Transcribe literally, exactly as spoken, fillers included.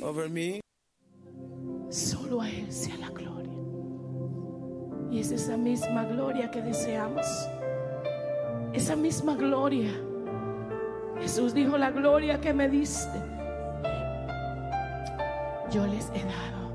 over me. Solo a Él sea la gloria. Y es esa misma gloria que deseamos. Esa misma gloria. Jesús dijo: la gloria que me diste, yo les he dado.